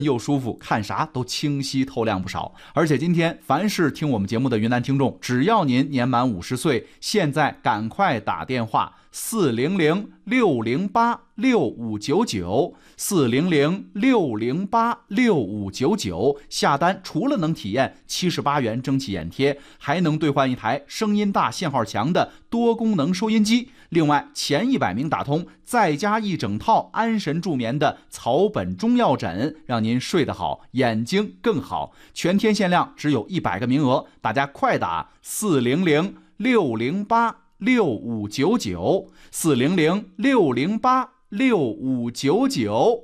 又舒服，看啥都清晰透亮不少。而且今天凡是听我们节目的云南听众，只要您年满50岁，现在赶快打电话400-608-6599，400-608-6599，下单除了能体验78元蒸汽眼贴，还能兑换一台声音大信号强的多功能收音机，另外前100名打通再加一整套安神助眠的草本中药枕，让您睡得好，眼睛更好。全天限量只有100个名额，大家快打400-608-6599，400-608-6599。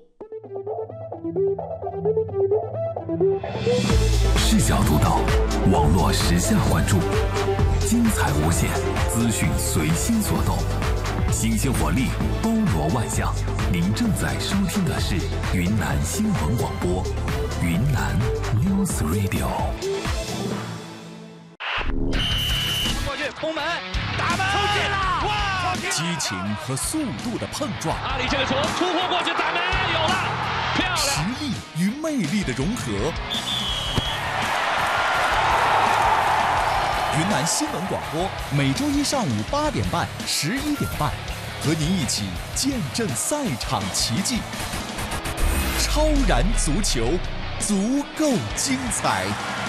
视角独到，网络时下关注，精彩无限，资讯随心所动，新鲜活力，包罗万象。您正在收听的是云南新闻广播，云南 News Radio。 过去攻门，打门，冲进了！哇！ 激情和速度的碰撞， 阿里这个球突破过去，打门，有了，漂亮！ 实力与魅力的融合。云南新闻广播每周一上午8点半、11点半，和您一起见证赛场奇迹。超燃足球，足够精彩。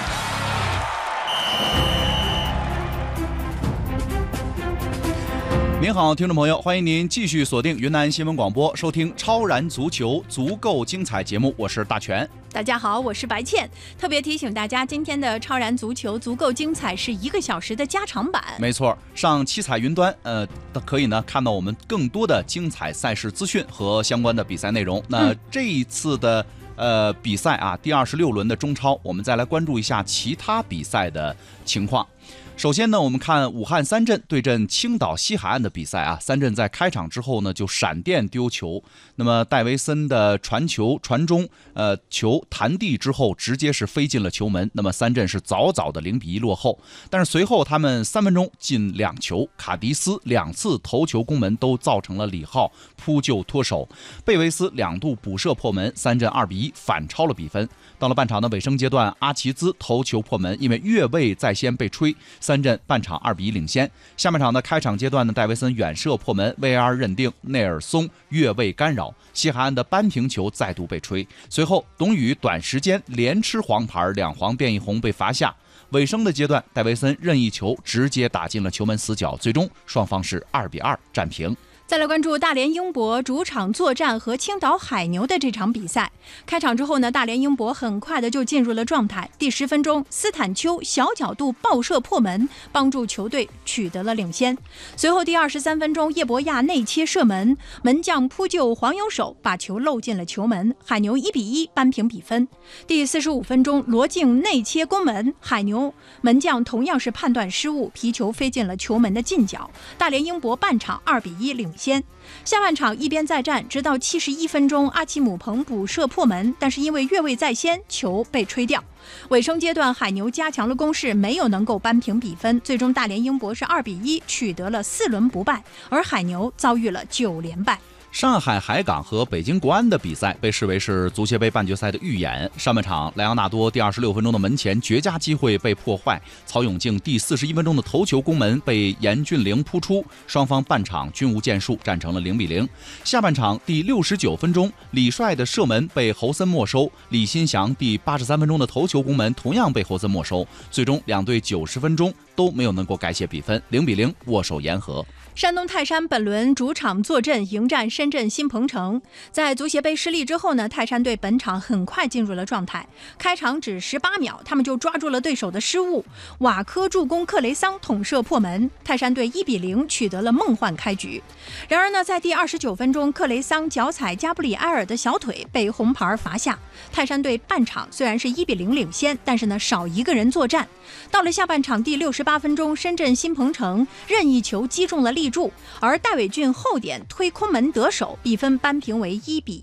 您好，听众朋友，欢迎您继续锁定云南新闻广播，收听超燃足球足够精彩节目，我是大全。 大家好，我是白倩。特别提醒大家，今天的超燃足球足够精彩是1个小时的加长版。 没错，上七彩云端可以呢看到我们更多的精彩赛事资讯和相关的比赛内容。那这一次的比赛啊，第26轮的中超，我们再来关注一下其他比赛的情况。首先呢，我们看武汉三镇对阵青岛西海岸的比赛啊，三镇在开场之后呢就闪电丢球，那么戴维森的传球传中，球弹地之后直接是飞进了球门，那么三镇是早早的0-1落后，但是随后他们3分钟进2球，卡迪斯2次头球攻门都造成了李浩扑救脱手，贝维斯2度补射破门，三镇2-1反超了比分。到了半场的尾声阶段，阿齐兹头球破门，因为越位在先被吹，三镇半场2-1领先。下半场的开场阶段呢，戴维森远射破门 ，VAR 认定内尔松越位干扰，西海岸的扳平球再度被吹。随后董宇短时间连吃黄牌，2黄变1红被罚下。尾声的阶段，戴维森任意球直接打进了球门死角，最终双方是2-2战平。 再来关注大连英博主场作战和青岛海牛的这场比赛。开场之后呢，大连英博很快的就进入了状态。第10分钟，斯坦丘小角度爆射破门，帮助球队取得了领先。随后第23分钟，叶博亚内切射门，门将扑救黄油手，把球漏进了球门，海牛1-1扳平比分。第45分钟，罗静内切攻门，海牛门将同样是判断失误，皮球飞进了球门的近角。大连英博半场2-1领先。下半场一边再战，直到71分钟，阿奇姆彭补射破门，但是因为越位在先，球被吹掉。尾声阶段，海牛加强了攻势，没有能够扳平比分，最终大连英博是2-1取得了4轮不败，而海牛遭遇了9连败。 上海海港和北京国安的比赛被视为是足协杯半决赛的预演。上半场，莱昂纳多第26分钟的门前绝佳机会被破坏，曹永静第41分钟的头球攻门被严俊凌扑出，双方半场均无建树，战成了0-0。下半场第69分钟，李帅的射门被侯森没收，李新祥第83分钟的头球攻门同样被侯森没收，最终两队90分钟都没有能够改写比分，0-0握手言和。 山东泰山本轮主场坐镇迎战深圳新鹏城。在足协杯失利之后呢，泰山队本场很快进入了状态。开场只18秒，他们就抓住了对手的失误，瓦科助攻克雷桑捅射破门，泰山队1-0取得了梦幻开局。然而呢，在第29分钟，克雷桑脚踩加布里埃尔的小腿被红牌罚下。泰山队半场虽然是1-0领先，但是呢少1个人作战。到了下半场第68分钟，深圳新鹏城任意球击中了立柱，而戴伟俊后点推空门得手，比分扳平为1-1。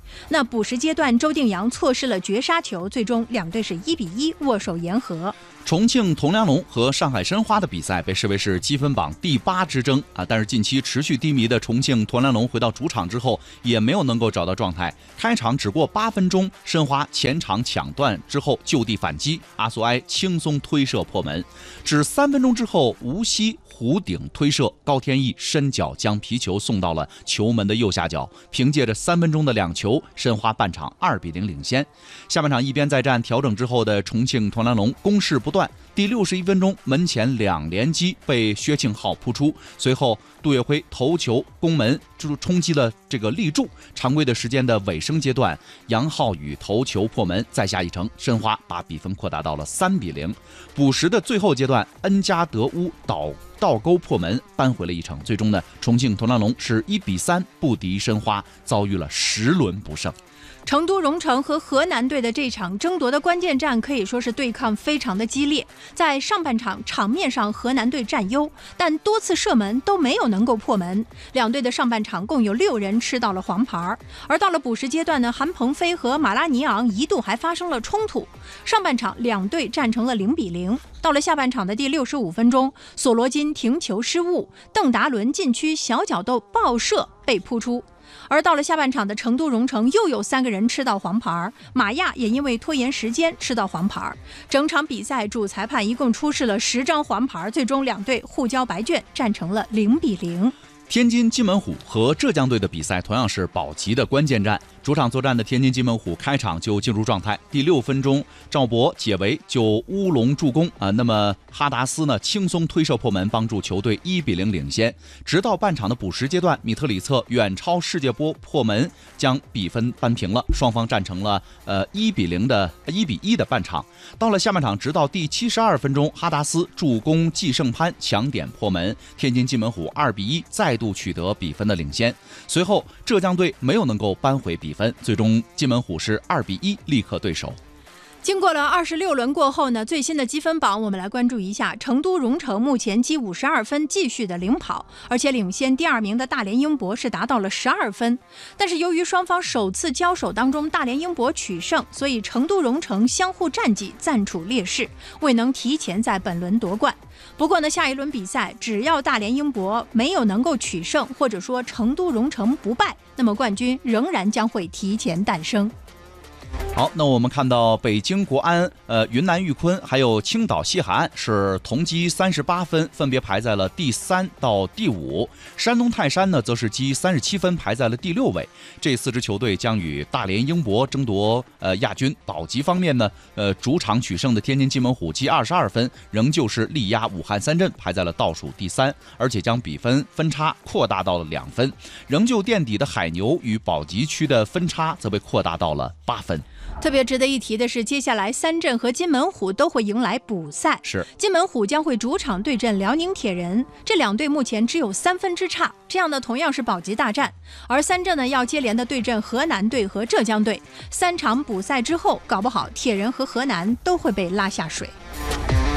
那补时阶段，周定洋错失了绝杀球，最终两队是1-1握手言和。 重庆铜梁龙和上海申花的比赛被视为是积分榜第8之争啊，但是近期持续低迷的重庆铜梁龙回到主场之后，也没有能够找到状态。开场只过8分钟，申花前场抢断之后就地反击，阿苏埃轻松推射破门。只3分钟之后，无锡弧顶推射，高天意伸脚将皮球送到了球门的右下角。凭借着3分钟的2球，申花半场2-0领先。下半场一边再战调整之后的重庆铜梁龙攻势不断。第61分钟，门前2连击被薛庆浩扑出，随后杜月辉头球攻门，冲击了这个立柱。常规的时间的尾声阶段，杨浩宇头球破门，再下一城，申花把比分扩大到了3-0。补时的最后阶段，恩加德乌倒钩破门，扳回了一城。最终呢，重庆铜梁龙是1-3不敌申花，遭遇了10轮不胜。 成都蓉城和河南队的这场争夺的关键战可以说是对抗非常的激烈。在上半场场面上河南队占优，但多次射门都没有能够破门。两队的上半场共有6人吃到了黄牌，而到了补时阶段呢，韩鹏飞和马拉尼昂一度还发生了冲突。上半场两队战成了0-0。到了下半场的第65分钟，索罗金停球失误，邓达伦禁区小角度爆射被扑出。而到了下半场的成都蓉城又有3个人吃到黄牌，马亚也因为拖延时间吃到黄牌。整场比赛主裁判一共出示了10张黄牌，最终两队互交白卷，战成了0-0。 天津津门虎和浙江队的比赛同样是保级的关键战。主场作战的天津津门虎开场就进入状态，第6分钟，赵博解围就乌龙助攻啊。那么哈达斯呢轻松推射破门，帮助球队1-0领先。直到半场的补时阶段，米特里策远超世界波破门，将比分扳平了，双方战成了1-1的半场。到了下半场，直到第72分钟，哈达斯助攻季胜潘抢点破门，天津津门虎2-1再度取得比分的领先。随后浙江队没有能够扳回比分，最终津门虎是2-1力克对手。 经过了26轮过后呢，最新的积分榜我们来关注一下。成都蓉城目前积52分，继续的领跑，而且领先第2名的大连英博是达到了12分。但是由于双方首次交手当中大连英博取胜，所以成都蓉城相互战绩暂处劣势，未能提前在本轮夺冠。不过呢，下一轮比赛只要大连英博没有能够取胜，或者说成都蓉城不败，那么冠军仍然将会提前诞生。 好，那我们看到北京国安、云南玉坤还有青岛西海岸是同积38分，分别排在了第3到第5。山东泰山呢，则是积37分，排在了第6位。这4支球队将与大连英博争夺亚军。保级方面呢，主场取胜的天津津门虎积22分，仍旧是力压武汉三镇，排在了倒数第3，而且将比分差扩大到了2分。仍旧垫底的海牛与保级区的分差则被扩大到了8分。 特别值得一提的是，接下来三镇和津门虎都会迎来补赛。 是， 津门虎将会主场对阵辽宁铁人，这两队目前只有3分之差，这样的同样是保级大战。而三镇呢，要接连的对阵河南队和浙江队，3场补赛之后，搞不好铁人和河南都会被拉下水。